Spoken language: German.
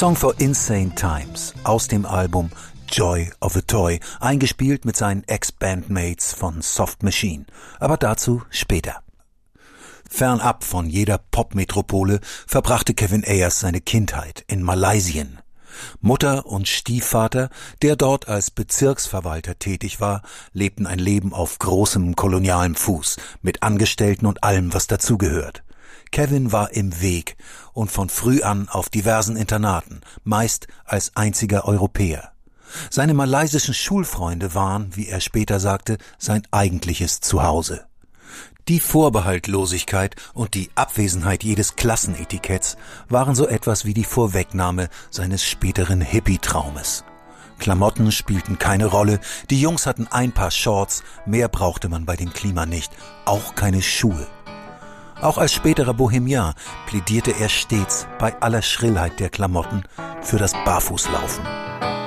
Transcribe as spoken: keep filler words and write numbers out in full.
Song for Insane Times aus dem Album Joy of a Toy, eingespielt mit seinen Ex-Bandmates von Soft Machine. Aber dazu später. Fernab von jeder Popmetropole verbrachte Kevin Ayers seine Kindheit in Malaysia. Mutter und Stiefvater, der dort als Bezirksverwalter tätig war, lebten ein Leben auf großem kolonialem Fuß, mit Angestellten und allem, was dazugehört. Kevin war im Weg und von früh an auf diversen Internaten, meist als einziger Europäer. Seine malaysischen Schulfreunde waren, wie er später sagte, sein eigentliches Zuhause. Die Vorbehaltlosigkeit und die Abwesenheit jedes Klassenetiketts waren so etwas wie die Vorwegnahme seines späteren Hippie-Traumes. Klamotten spielten keine Rolle, die Jungs hatten ein Paar Shorts, mehr brauchte man bei dem Klima nicht, auch keine Schuhe. Auch als späterer Bohemian plädierte er stets bei aller Schrillheit der Klamotten für das Barfußlaufen.